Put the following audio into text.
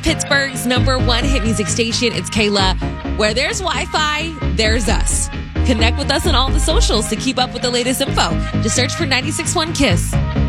Pittsburgh's #1 hit music station. It's Kayla. Where there's Wi-Fi, there's us. Connect with us on all the socials to keep up with the latest info. Just search for 96.1 KISS.